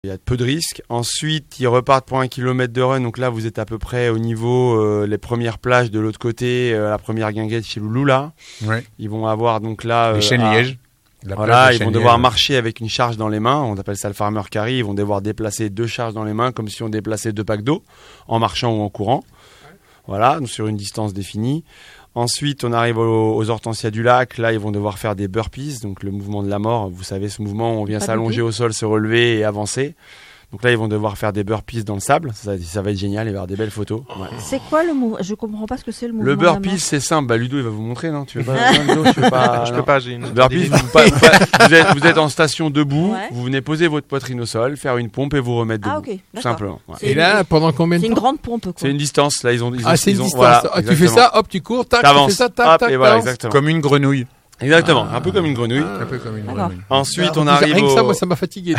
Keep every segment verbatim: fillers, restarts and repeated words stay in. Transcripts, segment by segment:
Il y a peu de risques. Ensuite, ils repartent pour un kilomètre de run. Donc là, vous êtes à peu près au niveau euh, les premières plages de l'autre côté, euh, la première guinguette chez Loulou là. Ouais. Ils vont avoir donc là euh, les chênes à... lièges. La voilà, ils vont devoir marcher avec une charge dans les mains. On appelle ça le farmer carry. Ils vont devoir déplacer deux charges dans les mains comme si on déplaçait deux packs d'eau en marchant ou en courant. Voilà, donc sur une distance définie. Ensuite, on arrive aux, aux hortensias du lac. Là, ils vont devoir faire des burpees, donc le mouvement de la mort. Vous savez, ce mouvement où on vient Pas s'allonger au sol, se relever et avancer. Donc là, ils vont devoir faire des burpees dans le sable. Ça, ça va être génial, il va y avoir des belles photos. Ouais. C'est quoi le mouvement? Je comprends pas ce que c'est le mouvement. Le burpees, c'est simple. Bah, Ludo, il va vous montrer, non? Tu veux pas? Ludo, tu veux pas? Je peux pas, j'ai une. Burpees, vous, pas, pas, vous, êtes, vous êtes en station debout. Ouais. Vous venez poser votre poitrine au sol, faire une pompe et vous remettre debout. Ah, ok, Tout d'accord. simplement. Ouais. Et là, pendant combien de C'est temps? une grande pompe, quoi. C'est une distance. Là, ils ont. Ils ont Ah, c'est ils une ont, distance. voilà, Ah, tu fais ça, hop, tu cours, tac, tu T'avances, fais ça, tac, hop, tac, et voilà, t'avances. exactement. Comme une grenouille. Exactement, un peu comme une grenouille. Un peu comme une D'accord. grenouille. Ensuite, Ah, on arrive rien que au... ça, moi, ça m'a fatigué.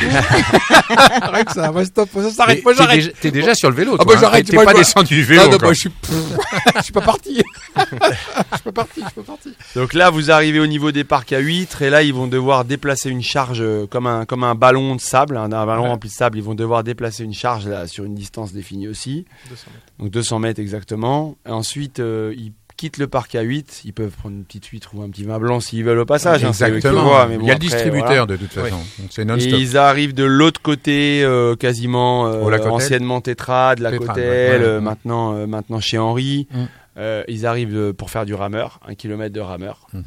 Rien que ça, moi, stop, ça s'arrête, T'es- moi, t'es j'arrête. déjà- T'es déjà sur le vélo, Ah, toi, bah, hein. j'arrête, T'es moi, pas je- descendu du vélo Non, non, encore. moi, je suis, je suis pas parti. Je suis pas parti, je suis pas parti. Donc là, vous arrivez au niveau des parcs à huîtres et là, ils vont devoir déplacer une charge euh, comme un, comme un ballon de sable, un, un ballon Ouais. rempli de sable. Ils vont devoir déplacer une charge là, sur une distance définie aussi. deux cents mètres. Donc deux cents mètres exactement. Et ensuite, euh, ils quittent le parc à huîtres. Ils peuvent prendre une petite huître ou un petit vin blanc s'ils veulent au passage. hein, c'est eux qui le Exactement. voient, mais bon, Il y a le après, distributeur voilà. de toute façon. Donc c'est Et non-stop. ils arrivent de l'autre côté, euh, quasiment euh, Au Lacotel. anciennement Tétrade, la Tétrade, Cotel, ouais, ouais. euh, maintenant, euh, maintenant chez Henri. Mm. Euh, ils arrivent euh, pour faire du rameur, un kilomètre de rameur. Mhm.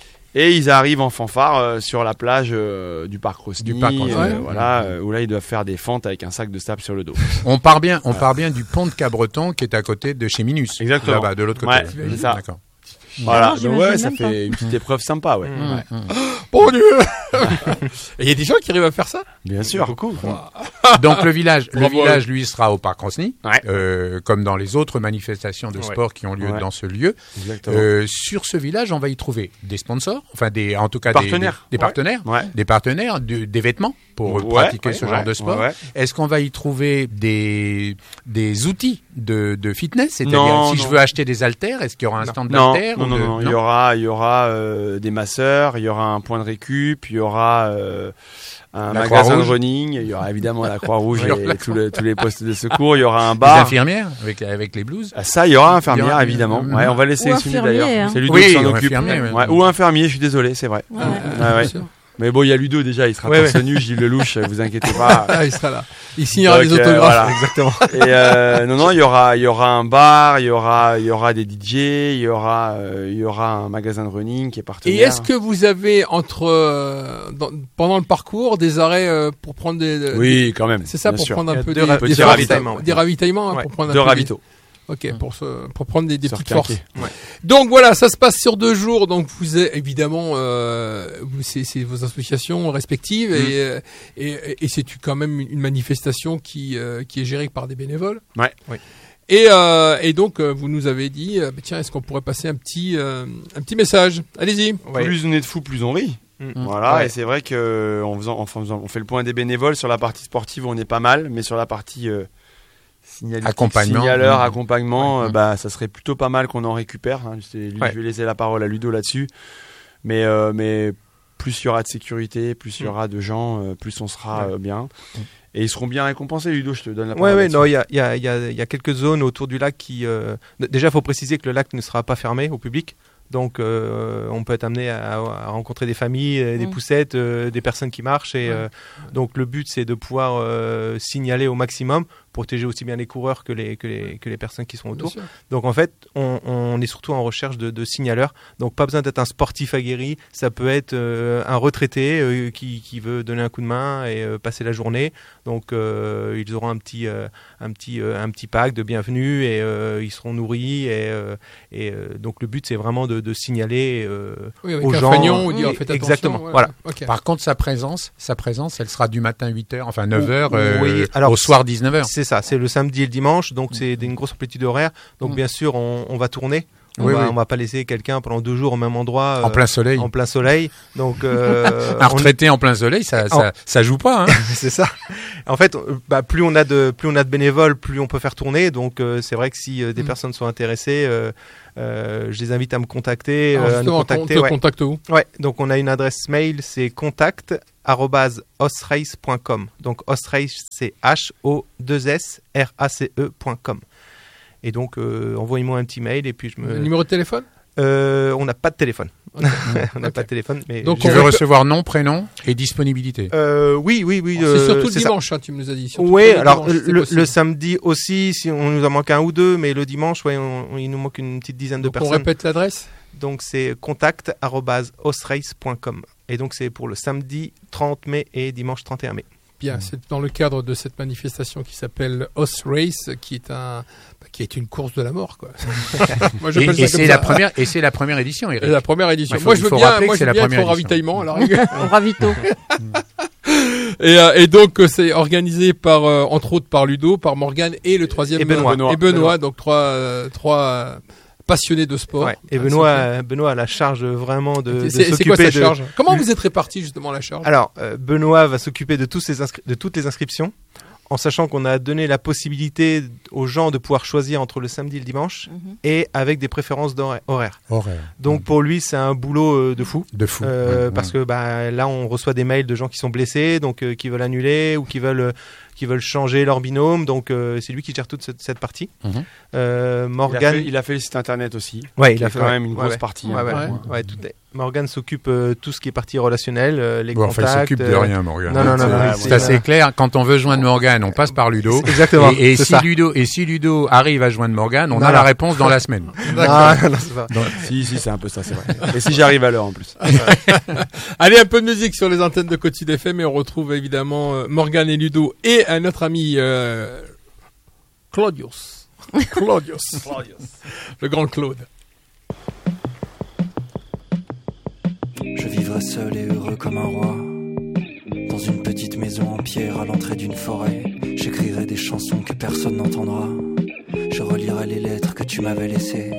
Et ils arrivent en fanfare euh, sur la plage euh, du parc Rosny, Du parc Rosny, euh, ouais. voilà, euh, où là ils doivent faire des fentes avec un sac de sable sur le dos. On part bien, on part bien du pont de Cabreton qui est à côté de chez Minus. Exactement. Là-bas, de l'autre côté. Ouais, c'est ça. D'accord. Voilà, Non, donc j'imagine ouais, ça même fait une petite épreuve sympa, ouais. Mm. Ouais. Bon Dieu. Et il y a des gens qui arrivent à faire ça? Bien sûr. Beaucoup. Donc le village, le Bravo. village lui sera au parc Rosny, Ouais. euh, comme dans les autres manifestations de Ouais. sport qui ont lieu Ouais. dans ce lieu. Exactement. Euh, sur ce village, on va y trouver des sponsors, enfin des, en tout cas Partenaires. des, des, des partenaires, Ouais. des partenaires, de- des vêtements pour Ouais, pratiquer ouais, ce ouais, genre de sport. ouais, ouais. Est-ce qu'on va y trouver des des outils de, de fitness, c'est-à-dire Non, si non. je veux acheter des haltères, est-ce qu'il y aura un stand Non, d'haltères non, ou non, de- non, il y aura, il y aura euh, des masseurs, il y aura un point de récup, il y aura euh, un La magasin de Croix-Rouge. running, il y aura évidemment la Croix-Rouge Il y aura et la tous les, tous les postes de secours, il y aura un Des bar. infirmières avec avec les blouses. Ah, ça, il y aura un Il y infirmière, aura- évidemment. Mhm. Ouais, on va laisser Ou soumis infirmier, d'ailleurs. hein. C'est Ludo Oui, qui s'en ou occupe. infirmier, ouais. Ouais, ou infirmier, je suis désolé, c'est vrai. Ouais. Ouais, ouais. Bien sûr. Mais bon, il y a Ludo déjà, il sera Ouais, torse nu, Gilles Lelouch, vous inquiétez pas. Ah, il sera là. Il signera Donc, les euh, autographes. voilà. Exactement. Et euh, non, non, il y aura, il y aura un bar, il y aura, il y aura des D J, il y aura, euh, il y aura un magasin de running qui est Et partenaire. est-ce que vous avez entre euh, dans- pendant le parcours des arrêts euh, pour prendre des, des- Oui, quand même. c'est ça bien pour sûr. prendre Il y un a peu deux des, ra- des petits forces, ravitaillements. des ravitaillements hein, Ouais. pour prendre un De peu des- ravito. Ok, pour se, pour prendre des, des Sur petites Quinquet. forces. Ouais. Donc voilà, ça se passe sur deux jours. Donc vous êtes évidemment, euh, vous- c'est, c'est vos associations respectives Mm. et, euh, et, et c'est quand même une manifestation qui euh, qui est gérée par des bénévoles. Ouais. Oui. Et, euh, et donc euh, vous nous avez dit, euh, bah, tiens, est-ce qu'on pourrait passer un petit euh, un petit message? Allez-y. Ouais. Plus on est de fous, plus on rit. Mm. Voilà, Ouais. et c'est vrai que en faisant, en faisant- on fait le point des bénévoles sur la partie sportive, on est pas mal, mais sur la partie euh, signalétique, Accompagnement. signaleur, Mmh. accompagnement, Ouais. euh, bah ça serait plutôt pas mal qu'on en récupère. hein. C'est lui- Ouais. Je vais laisser la parole à Ludo là-dessus, mais euh, mais plus il y aura de sécurité, plus il y Mm. aura de gens, euh, plus on sera Ouais. euh, bien. Et ils seront bien récompensés, Ludo. Je te donne la Ouais, parole. ouais, là-dessus. non, il y a, il y, a, il y, a, il y a quelques zones autour du lac qui. Euh... Déjà, il faut préciser que le lac ne sera pas fermé au public. Donc, euh, on peut être amené à, à rencontrer des familles, euh, des Mmh. poussettes, euh, des personnes qui marchent. Et Ouais. euh, donc, le but, c'est de pouvoir euh, signaler au maximum, protéger aussi bien les coureurs que les, que les, que les personnes qui sont Bien autour. sûr. Donc, en fait, on, on est surtout en recherche de, de signaleurs. Donc, pas besoin d'être un sportif aguerri. Ça peut être euh, un retraité euh, qui, qui veut donner un coup de main et euh, passer la journée. Donc, euh, ils auront un petit, euh, un petit, euh, un petit pack de bienvenue et euh, ils seront nourris. Et, euh, et euh, donc, le but, c'est vraiment de, de signaler euh, Oui, avec aux un gens. fagnon, on dit, Oui, oh, faites attention. exactement, Ouais, voilà. ok. Par contre, sa présence, sa présence, elle sera du matin huit heures, enfin neuf Ou- heures, oui, euh, alors, au soir dix-neuf heures. C'est ça, c'est le samedi et le dimanche, donc c'est une grosse amplitude horaire. Donc Mm. bien sûr, on, on va tourner. On, Oui, va, oui. on va pas laisser quelqu'un pendant deux jours au même endroit. En euh, plein soleil. En plein soleil. Donc, euh, Un on- retraité en plein soleil, ça, En- ça, ça joue pas. Hein. c'est ça. En fait, euh, bah, plus on a de plus on a de bénévoles, plus on peut faire tourner. Donc, euh, c'est vrai que si euh, des Mm. personnes sont intéressées, euh, euh, je les invite à me contacter, Alors, euh, à nous justement, contacter. on te ouais. contacte où? Ouais, donc on a une adresse mail, c'est contact arobase osrace point com. Donc osrace, c'est H O deux S R A C E point com. Et donc euh, envoyez-moi un petit mail et puis je Le me. numéro de téléphone? Euh, on n'a pas de téléphone. Ok. on n'a Ok. pas de téléphone, mais. Donc, Tu on veux répète- recevoir nom, prénom et disponibilité. Euh, oui, oui, oui. C'est euh, surtout le c'est ça. dimanche, hein, tu me nous as dit. Surtout Oui, le alors dimanche, c'est le, possible. le samedi aussi, si on nous en manque un ou deux, mais le dimanche, ouais, on- on- il nous manque une petite dizaine de Donc, on personnes. répète l'adresse? Donc c'est contact arobase osrace point com. Et donc c'est pour le samedi trente mai et dimanche trente et un mai. Bien, c'est dans le cadre de cette manifestation qui s'appelle Os Race, qui est un, qui est une course de la mort, quoi. Moi, Et, j'appelle et ça comme c'est ça. la première, et c'est la première édition, Eric. Et la première édition. Il faut- moi, je il veux faut bien, rappeler moi, que je c'est veux la bien être première au édition. ravitaillement, à la rigueur. Au ravito. Et, euh, et donc, euh, c'est organisé par, euh, entre autres, par Ludo, par Morgane et le troisième. Et Benoît. euh, Benoît. Et Benoît, Benoît. donc trois, euh, trois euh, passionnés de sport. Ouais. Et Ah, Benoît, c'est euh, Benoît a la charge vraiment de, de C'est c'est quoi s'occuper sa de. charge? Comment vous êtes répartis justement la charge? Alors euh, Benoît va s'occuper de, tous ces inscri- de toutes les inscriptions, en sachant qu'on a donné la possibilité aux gens de pouvoir choisir entre le samedi et le dimanche, Mhm. et avec des préférences d'hora- horaires. Horaire. Donc pour lui, c'est un boulot euh, de fou. De fou. Euh, Ouais, parce ouais. que bah, là, on reçoit des mails de gens qui sont blessés, donc euh, qui veulent annuler ou qui veulent euh, qui veulent changer leur binôme. Donc euh, c'est lui qui gère toute cette, cette partie. Mhm. Euh, Il a, Morgane, fait, il a fait le site internet aussi. ouais, il qui a est fait quand ouais, même une ouais, grosse ouais. partie. Ouais, hein. ouais, Ouais. ouais, tout est. Morgane s'occupe euh, tout ce qui est partie relationnelle, euh, les Bon, enfin, il contacts. s'occupe de euh, rien, Morgane. non, non, non, C'est- non, c'est c'est- assez clair. Quand on veut joindre Morgane, on passe par Ludo. Exactement. Et, et c'est si ça. Ludo, et si Ludo arrive à joindre Morgane, on Non, a non. la réponse dans la semaine. Non, non, non, c'est pas. Si, si, c'est un peu ça, c'est vrai. Et si j'arrive à l'heure en plus. Allez, un peu de musique sur les antennes de Côte Sud F M et on retrouve évidemment euh, Morgane et Ludo et un autre ami euh, Claudius. Claudius. Le grand Claude. Je vivrai seul et heureux comme un roi, dans une petite maison en pierre à l'entrée d'une forêt. J'écrirai des chansons que personne n'entendra. Je relirai les lettres que tu m'avais laissées.